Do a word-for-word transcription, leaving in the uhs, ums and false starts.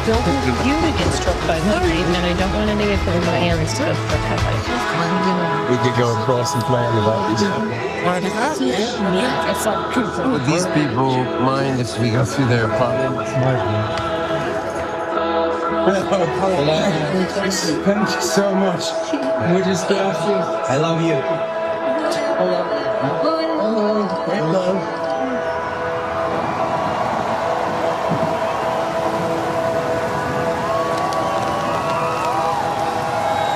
don't want you to get struck by lightning, and I don't want any of my parents to get struck by lightning. We could go across and play in the Would these people mind if we go through their apartment? Thank you so much. We're just I love you. I love you.